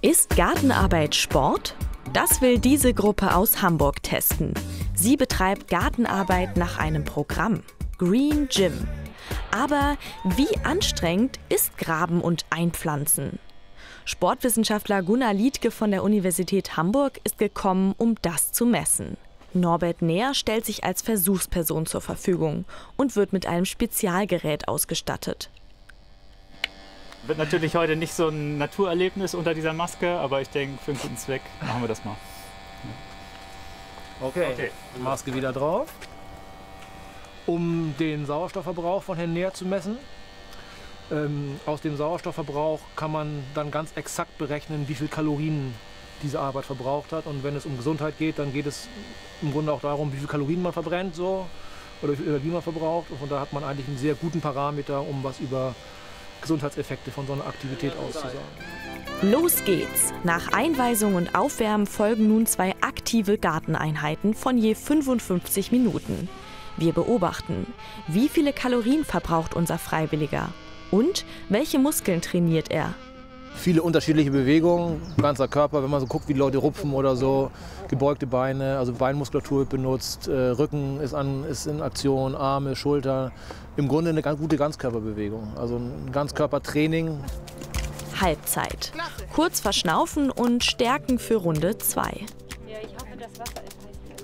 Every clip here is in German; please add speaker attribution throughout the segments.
Speaker 1: Ist Gartenarbeit Sport? Das will diese Gruppe aus Hamburg testen. Sie betreibt Gartenarbeit nach einem Programm, Green Gym. Aber wie anstrengend ist Graben und Einpflanzen? Sportwissenschaftler Gunnar Liedtke von der Universität Hamburg ist gekommen, um das zu messen. Norbert Neher stellt sich als Versuchsperson zur Verfügung und wird mit einem Spezialgerät ausgestattet.
Speaker 2: Wird natürlich heute nicht so ein Naturerlebnis unter dieser Maske, aber ich denke, für einen guten Zweck machen wir das mal.
Speaker 3: Okay. Maske wieder drauf. Um den Sauerstoffverbrauch von Herrn Neher zu messen. Aus dem Sauerstoffverbrauch kann man dann ganz exakt berechnen, wie viel Kalorien diese Arbeit verbraucht hat. Und wenn es um Gesundheit geht, dann geht es im Grunde auch darum, wie viel Kalorien man verbrennt oder wie viel Energie man verbraucht. Und von da hat man eigentlich einen sehr guten Parameter, um was über Gesundheitseffekte von so einer Aktivität auszusagen.
Speaker 1: Los geht's! Nach Einweisung und Aufwärmen folgen nun 2 aktive Garteneinheiten von je 55 Minuten. Wir beobachten, wie viele Kalorien verbraucht unser Freiwilliger und welche Muskeln trainiert er.
Speaker 3: Viele unterschiedliche Bewegungen, ganzer Körper, wenn man so guckt, wie die Leute rupfen oder so, gebeugte Beine, also Beinmuskulatur wird benutzt, Rücken ist in Aktion, Arme, Schulter. Im Grunde eine ganz gute Ganzkörperbewegung, also ein Ganzkörpertraining.
Speaker 1: Halbzeit. Kurz verschnaufen und stärken für Runde 2.
Speaker 4: Ja, ich hoffe, das Wasser ist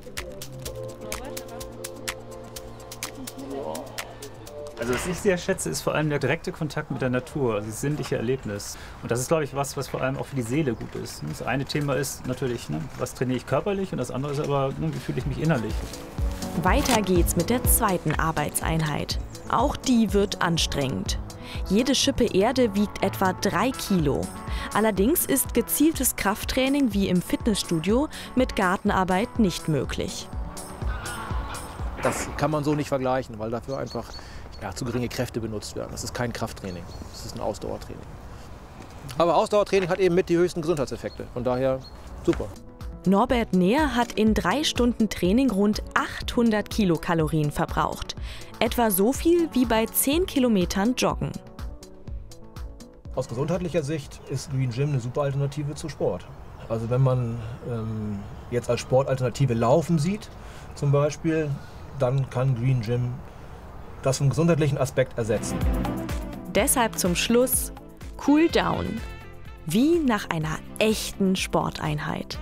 Speaker 4: heiß.
Speaker 2: Also was ich sehr schätze, ist vor allem der direkte Kontakt mit der Natur, also das sinnliche Erlebnis. Und das ist, glaube ich, was vor allem auch für die Seele gut ist. Das eine Thema ist natürlich, was trainiere ich körperlich, und das andere ist aber, wie fühle ich mich innerlich.
Speaker 1: Weiter geht's mit der zweiten Arbeitseinheit. Auch die wird anstrengend. Jede Schippe Erde wiegt etwa 3 Kilo. Allerdings ist gezieltes Krafttraining wie im Fitnessstudio mit Gartenarbeit nicht möglich.
Speaker 3: Das kann man so nicht vergleichen, weil dafür einfach zu geringe Kräfte benutzt werden. Das ist kein Krafttraining, das ist ein Ausdauertraining. Aber Ausdauertraining hat eben mit die höchsten Gesundheitseffekte. Von daher super.
Speaker 1: Norbert Neher hat in 3 Stunden Training rund 800 Kilokalorien verbraucht. Etwa so viel wie bei 10 Kilometern Joggen.
Speaker 3: Aus gesundheitlicher Sicht ist Green Gym eine super Alternative zu Sport. Also wenn man jetzt als Sportalternative Laufen sieht, zum Beispiel, dann kann Green Gym das vom gesundheitlichen Aspekt ersetzen.
Speaker 1: Deshalb zum Schluss Cool Down. Wie nach einer echten Sporteinheit.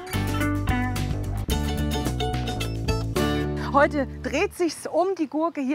Speaker 5: Heute dreht sich's um die Gurke hier.